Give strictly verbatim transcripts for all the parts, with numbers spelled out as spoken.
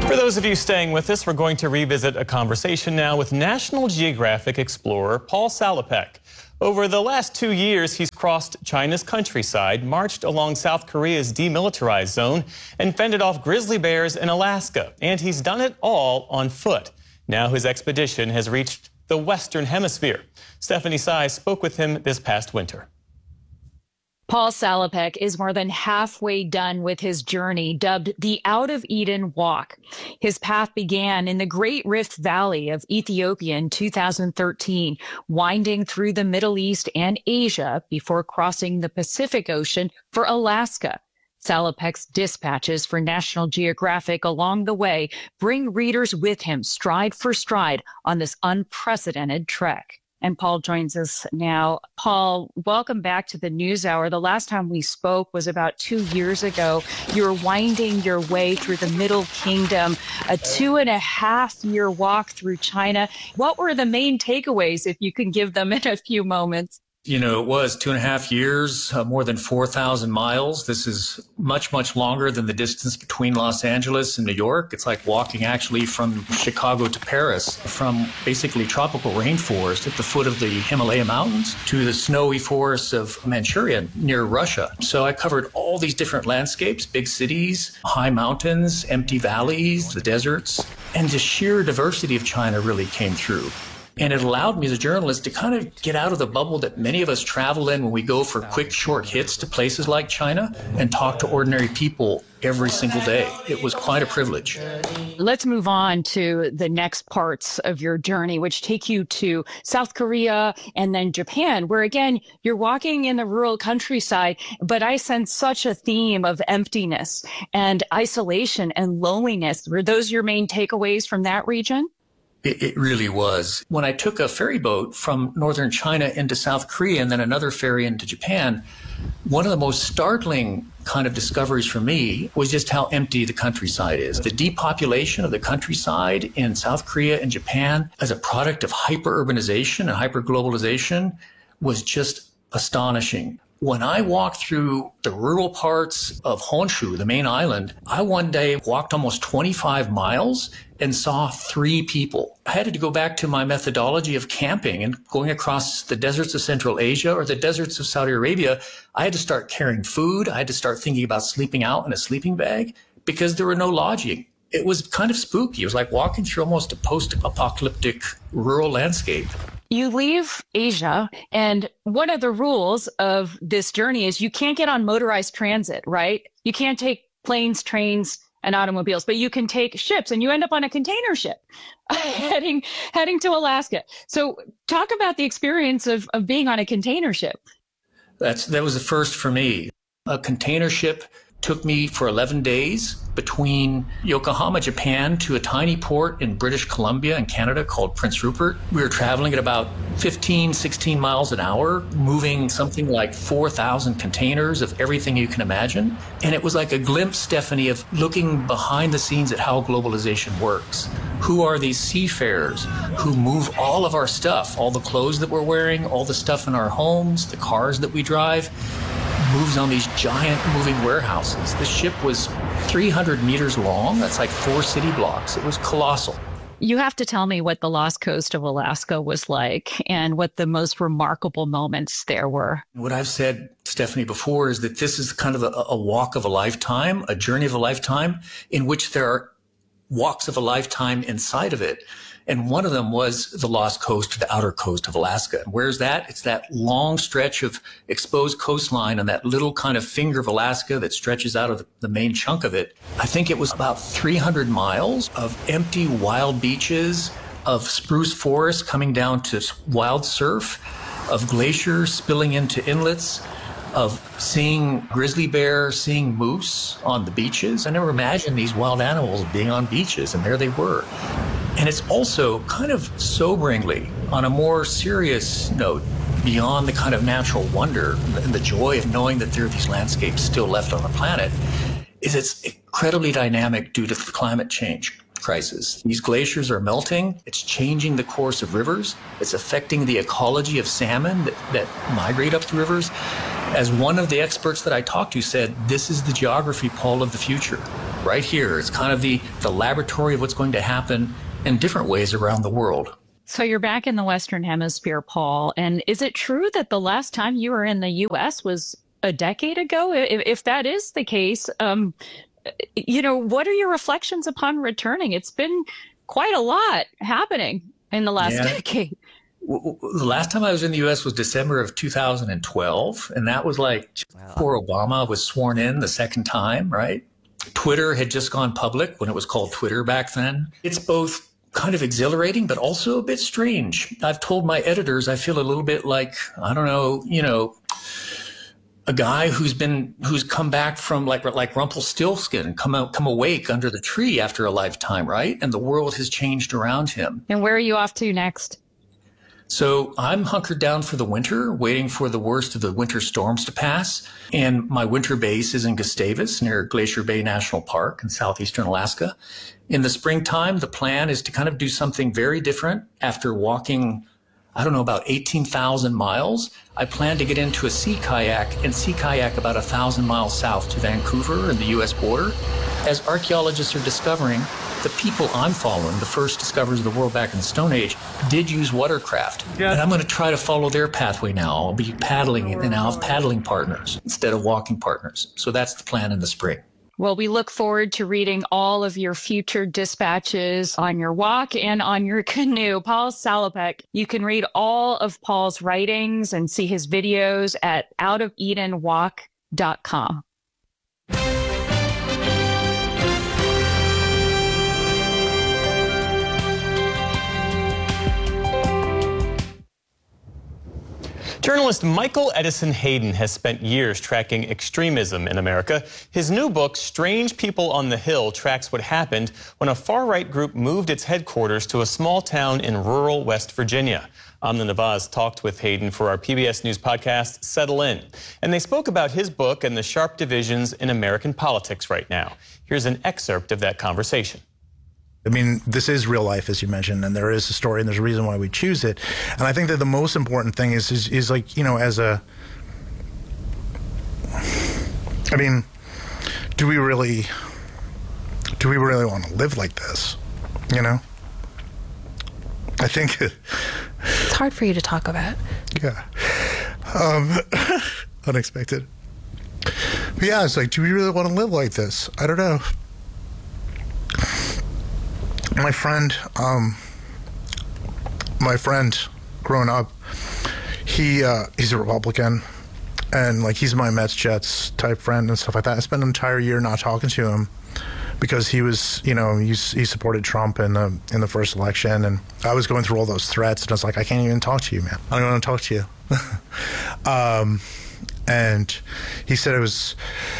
For those of you staying with us, we're going to revisit a conversation now with National Geographic explorer Paul Salopek. Over the last two years, he's crossed China's countryside, marched along South Korea's demilitarized zone, and fended off grizzly bears in Alaska. And he's done it all on foot. Now his expedition has reached the Western Hemisphere. Stephanie Sy spoke with him this past winter. Paul Salopek is more than halfway done with his journey, dubbed the Out of Eden Walk. His path began in the Great Rift Valley of Ethiopia in two thousand thirteen, winding through the Middle East and Asia before crossing the Pacific Ocean for Alaska. Salopek's dispatches for National Geographic along the way bring readers with him stride for stride on this unprecedented trek. And Paul joins us now. Paul, welcome back to the NewsHour. The last time we spoke was about two years ago. You were winding your way through the Middle Kingdom, a two and a half year walk through China. What were the main takeaways, if you can give them in a few moments? You know, it was two and a half years, uh, more than four thousand miles. This is much, much longer than the distance between Los Angeles and New York. It's like walking actually from Chicago to Paris, from basically tropical rainforest at the foot of the Himalaya Mountains to the snowy forests of Manchuria near Russia. So I covered all these different landscapes, big cities, high mountains, empty valleys, the deserts, and the sheer diversity of China really came through. And it allowed me as a journalist to kind of get out of the bubble that many of us travel in when we go for quick, short hits to places like China and talk to ordinary people every single day. It was quite a privilege. Let's move on to the next parts of your journey, which take you to South Korea and then Japan, where, again, you're walking in the rural countryside, but I sense such a theme of emptiness and isolation and loneliness. Were those your main takeaways from that region? It, it really was. When I took a ferry boat from northern China into South Korea and then another ferry into Japan, one of the most startling kind of discoveries for me was just how empty the countryside is. The depopulation of the countryside in South Korea and Japan as a product of hyper-urbanization and hyper-globalization was just astonishing. When I walked through the rural parts of Honshu, the main island, I one day walked almost twenty-five miles and saw three people. I had to go back to my methodology of camping and going across the deserts of Central Asia or the deserts of Saudi Arabia. I had to start carrying food. I had to start thinking about sleeping out in a sleeping bag because there were no lodging. It was kind of spooky. It was like walking through almost a post-apocalyptic rural landscape. You leave Asia, and one of the rules of this journey is you can't get on motorized transit, right? You can't take planes, trains, and automobiles, but you can take ships, and you end up on a container ship heading heading to Alaska. So talk about the experience of, of being on a container ship. That's that was the first for me. A container ship took me for eleven days between Yokohama, Japan, to a tiny port in British Columbia in Canada called Prince Rupert. We were traveling at about fifteen, sixteen miles an hour, moving something like four thousand containers of everything you can imagine. And it was like a glimpse, Stephanie, of looking behind the scenes at how globalization works. Who are these seafarers who move all of our stuff, all the clothes that we're wearing, all the stuff in our homes, the cars that we drive, moves on these giant moving warehouses. The ship was three hundred meters long. That's like four city blocks. It was colossal. You have to tell me what the lost coast of Alaska was like and what the most remarkable moments there were. What I've said, Stephanie, before is that this is kind of a, a walk of a lifetime, a journey of a lifetime in which there are walks of a lifetime inside of it. And one of them was the lost coast, the outer coast of Alaska. And where's that? It's that long stretch of exposed coastline and that little kind of finger of Alaska that stretches out of the main chunk of it. I think it was about three hundred miles of empty wild beaches, of spruce forest coming down to wild surf, of glaciers spilling into inlets, of seeing grizzly bear, seeing moose on the beaches. I never imagined these wild animals being on beaches, and there they were. And it's also kind of soberingly, on a more serious note, beyond the kind of natural wonder and the joy of knowing that there are these landscapes still left on the planet, is it's incredibly dynamic due to the climate change crisis. These glaciers are melting. It's changing the course of rivers. It's affecting the ecology of salmon that, that migrate up the rivers. As one of the experts that I talked to said, this is the geography, Paul, of the future. right here. It's kind of the, the laboratory of what's going to happen in different ways around the world. So you're back in the Western Hemisphere, Paul. And is it true that the last time you were in the U S was a decade ago? If, if that is the case, um, you know, what are your reflections upon returning? It's been quite a lot happening in the last yeah. decade. The last time I was in the U S was December of two thousand twelve. And that was like wow. before Obama was sworn in the second time, right? Twitter had just gone public when it was called Twitter back then. It's both kind of exhilarating, but also a bit strange. I've told my editors I feel a little bit like, I don't know, you know, a guy who's been, who's come back from like, like Rumpelstiltskin, come out, come awake under the tree after a lifetime, right? And the world has changed around him. And where are you off to next? So I'm hunkered down for the winter, waiting for the worst of the winter storms to pass. And my winter base is in Gustavus near Glacier Bay National Park in southeastern Alaska. In the springtime, the plan is to kind of do something very different. After walking, I don't know, about eighteen thousand miles, I plan to get into a sea kayak and sea kayak about a thousand miles south to Vancouver and the U S border. As archaeologists are discovering, the people I'm following, the first discoverers of the world back in the Stone Age, did use watercraft. Yeah. And I'm going to try to follow their pathway now. I'll be paddling, and I'll have paddling partners instead of walking partners. So that's the plan in the spring. Well, we look forward to reading all of your future dispatches on your walk and on your canoe. Paul Salopek, you can read all of Paul's writings and see his videos at out of eden walk dot com. Journalist Michael Edison Hayden has spent years tracking extremism in America. His new book, Strange People on the Hill, tracks what happened when a far-right group moved its headquarters to a small town in rural West Virginia. Amna Nawaz talked with Hayden for our P B S News podcast, Settle In. And they spoke about his book and the sharp divisions in American politics right now. Here's an excerpt of that conversation. I mean, this is real life, as you mentioned, and there is a story, and there's a reason why we choose it. And I think that the most important thing is, is, is like, you know, as a, I mean, do we really, do we really want to live like this, you know? I think it, it's hard for you to talk about. Yeah. Um, unexpected. But yeah, it's like, do we really want to live like this? I don't know. My friend, um, my friend growing up, he, uh, he's a Republican, and like, he's my Mets Jets type friend and stuff like that. I spent an entire year not talking to him because he was, you know, he, he supported Trump in the, in the first election, and I was going through all those threats, and I was like, I can't even talk to you, man. I don't want to talk to you. um, and he said it was,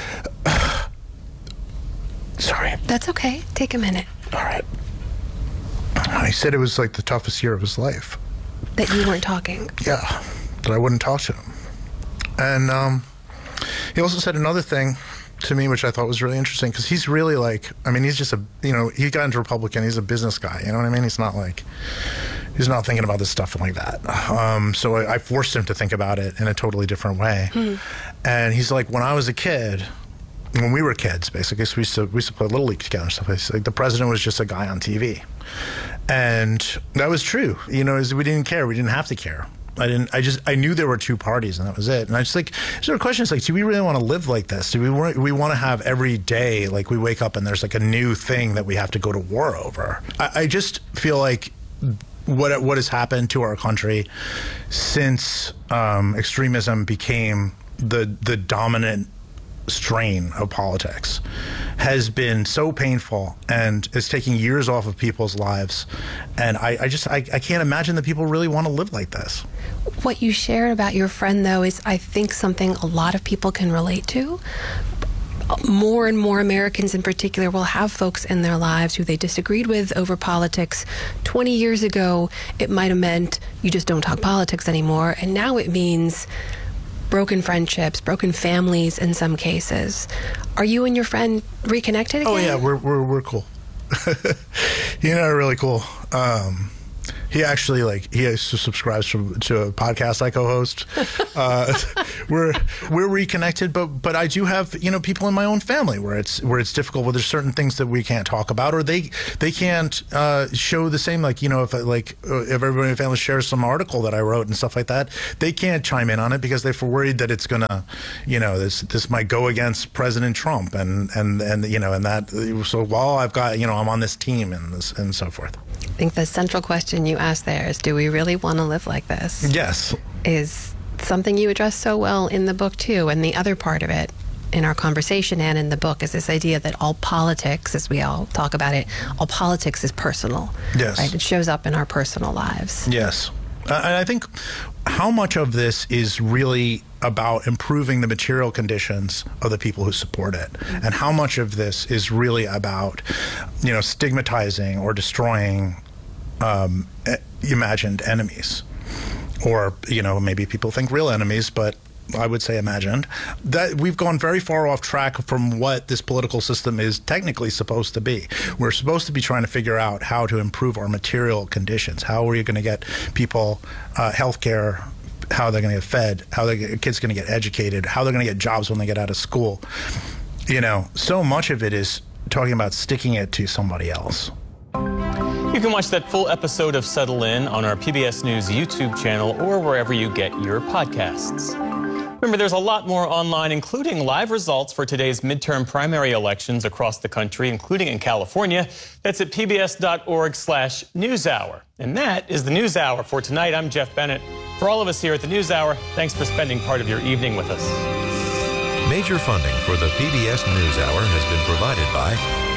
sorry. That's okay. Take a minute. All right. He said it was like the toughest year of his life. That you weren't talking? Yeah, that I wouldn't talk to him. And um, he also said another thing to me, which I thought was really interesting, because he's really like, I mean, he's just a, you know, he got into Republican, he's a business guy, you know what I mean? He's not like, he's not thinking about this stuff like that. Um, so I, I forced him to think about it in a totally different way. Hmm. And he's like, when I was a kid, when we were kids, basically, so we used to we used to play Little League together and stuff. Like, the president was just a guy on T V, and that was true. You know, we didn't care. We didn't have to care. I didn't. I just. I knew there were two parties, and that was it. And I just like. So the question is like, do we really want to live like this? Do we want? We want to have every day like we wake up and there's like a new thing that we have to go to war over. I, I just feel like what what has happened to our country since um, extremism became the the dominant strain of politics has been so painful, and is taking years off of people's lives. And I, I just, I, I can't imagine that people really want to live like this. What you shared about your friend, though, is I think something a lot of people can relate to. More and more Americans in particular will have folks in their lives who they disagreed with over politics. twenty years ago, it might have meant you just don't talk politics anymore. And now it means broken friendships, broken families in some cases. Are you and your friend reconnected again? Oh yeah, we're we're we're cool. You know, really cool. Um, He actually like he subscribes to, to a podcast I co-host. uh, we're we're reconnected, but but I do have you know people in my own family where it's where it's difficult. Where there's certain things that we can't talk about, or they they can't uh, show the same. Like you know if like if everybody in the family shares some article that I wrote and stuff like that, they can't chime in on it because they're worried that it's gonna you know this this might go against President Trump and and and you know and that. So while I've got you know I'm on this team and this and so forth. I think the central question you asked there is, do we really want to live like this? Yes. Is something you address so well in the book, too. And the other part of it in our conversation and in the book is this idea that all politics, as we all talk about it, all politics is personal. Yes. Right? It shows up in our personal lives. Yes. Uh, and I think how much of this is really about improving the material conditions of the people who support it, and how much of this is really about, you know, stigmatizing or destroying um, imagined enemies, or you know, maybe people think real enemies, but I would say imagined. That we've gone very far off track from what this political system is technically supposed to be. We're supposed to be trying to figure out how to improve our material conditions. How are you going to get people uh, health care? How they're going to get fed, how their kids going to get educated, how they're going to get jobs when they get out of school. You know, so much of it is talking about sticking it to somebody else. You can watch that full episode of Settle In on our P B S News YouTube channel or wherever you get your podcasts. Remember, there's a lot more online, including live results for today's midterm primary elections across the country, including in California. That's at pbs.org slash newshour. And that is the News Hour for tonight. I'm Jeff Bennett. For all of us here at the News Hour, thanks for spending part of your evening with us. Major funding for the P B S News Hour has been provided by